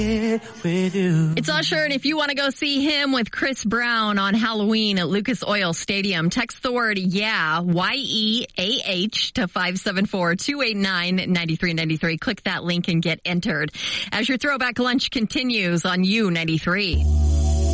It's Usher, and if you want to go see him with Chris Brown on Halloween at Lucas Oil Stadium, text the word YEAH, Y-E-A-H, to 574-289-9393. Click that link and get entered as your Throwback Lunch continues on U93.